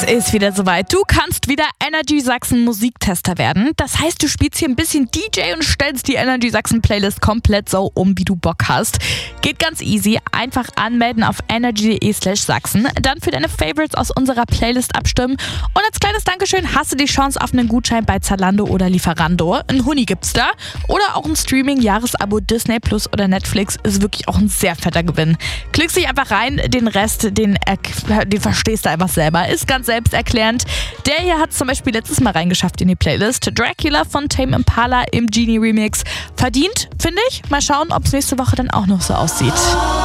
ist wieder soweit. Du kannst wieder Energy Sachsen Musiktester werden. Das heißt, du spielst hier ein bisschen DJ und stellst die Energy Sachsen Playlist komplett so um, wie du Bock hast. Geht ganz easy. Einfach anmelden auf energy.de/Sachsen. Dann für deine Favorites aus unserer Playlist abstimmen. Und als kleines Dankeschön hast du die Chance auf einen Gutschein bei Zalando oder Lieferando. Ein Huni gibt's da. Oder auch ein Streaming-Jahresabo Disney Plus oder Netflix. Ist wirklich auch ein sehr fetter Gewinn. Klickst dich einfach rein. Den Rest, den verstehst du einfach selber. Ist ganz selbsterklärend. Der hier hat zum Beispiel letztes Mal reingeschafft in die Playlist. Dracula von Tame Impala im Genie Remix. Verdient, finde ich. Mal schauen, ob es nächste Woche dann auch noch so aussieht.